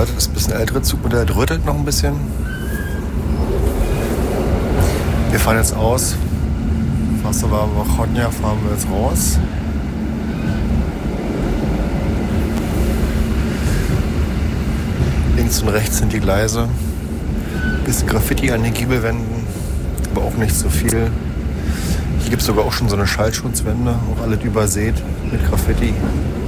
das ist ein bisschen ältere Zugmodell, drötelt noch ein bisschen. Wir fahren jetzt aus. Varsova Vrachotnia fahren wir jetzt raus. Links und rechts sind die Gleise. Bisschen Graffiti an den Giebelwänden, aber auch nicht so viel. Hier gibt es sogar auch schon so eine Schallschutzwände, auch alles übersät mit Graffiti.